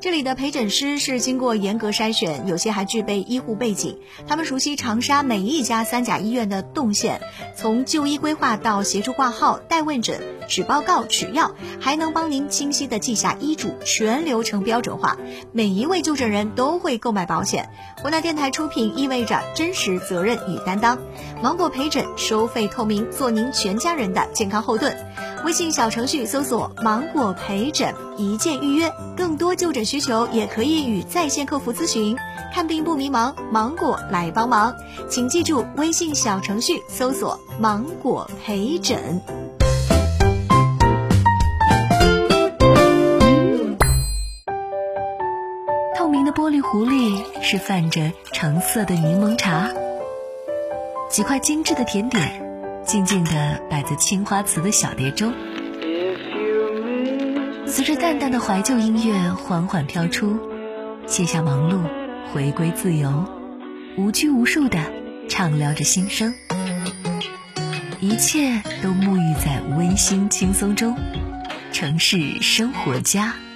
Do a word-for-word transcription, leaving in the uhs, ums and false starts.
这里的陪诊师是经过严格筛选，有些还具备医护背景，他们熟悉长沙每一家三甲医院的动线，从就医规划到协助挂号、带问诊、取报告、取药，还能帮您清晰地记下医嘱，全流程标准化。每一位就诊人都会购买保险。湖南电台出品意味着真实责任与担当。芒果陪诊收费透明，做您全家人的健康后盾。微信小程序搜索芒果陪诊，一键预约，更多就诊需求也可以与在线客服咨询。看病不迷茫，芒果来帮忙。请记住微信小程序搜索芒果陪诊。 透明的玻璃壶里是泛着橙色的柠檬茶，几块精致的甜点静静地摆在青花瓷的小碟中，随着淡淡的怀旧音乐缓缓飘出，卸下忙碌，回归自由，无拘无束地畅聊着心声，一切都沐浴在温馨轻松中。城市生活家。